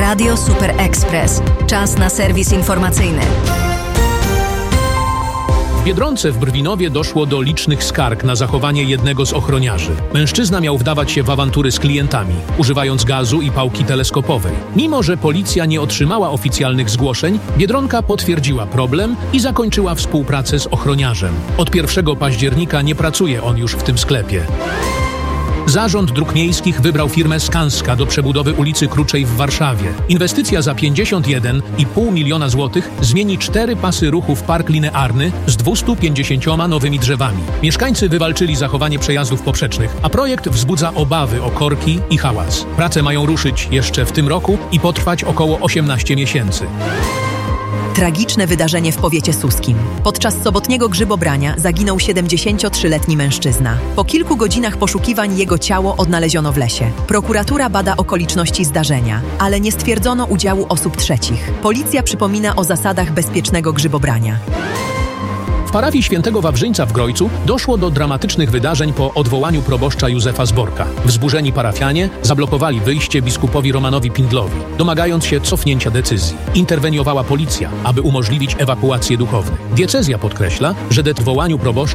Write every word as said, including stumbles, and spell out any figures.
Radio Super Express. Czas na serwis informacyjny. W Biedronce w Brwinowie doszło do licznych skarg na zachowanie jednego z ochroniarzy. Mężczyzna miał wdawać się w awantury z klientami, używając gazu i pałki teleskopowej. Mimo że policja nie otrzymała oficjalnych zgłoszeń, Biedronka potwierdziła problem i zakończyła współpracę z ochroniarzem. Od pierwszego października nie pracuje on już w tym sklepie. Zarząd Dróg Miejskich wybrał firmę Skanska do przebudowy ulicy Kruczej w Warszawie. Inwestycja za pięćdziesiąt jeden i pół miliona złotych zmieni cztery pasy ruchu w park linearny z dwieście pięćdziesięcioma nowymi drzewami. Mieszkańcy wywalczyli zachowanie przejazdów poprzecznych, a projekt wzbudza obawy o korki i hałas. Prace mają ruszyć jeszcze w tym roku i potrwać około osiemnaście miesięcy. Tragiczne wydarzenie w powiecie suskim. Podczas sobotniego grzybobrania zaginął siedemdziesięciotrzyletni mężczyzna. Po kilku godzinach poszukiwań jego ciało odnaleziono w lesie. Prokuratura bada okoliczności zdarzenia, ale nie stwierdzono udziału osób trzecich. Policja przypomina o zasadach bezpiecznego grzybobrania. W parafii Świętego Wawrzyńca w Grojcu doszło do dramatycznych wydarzeń po odwołaniu proboszcza Józefa Zborka. Wzburzeni parafianie zablokowali wyjście biskupowi Romanowi Pindlowi, domagając się cofnięcia decyzji. Interweniowała policja, aby umożliwić ewakuację duchownych. Diecezja podkreśla, że do odwołaniu proboszcza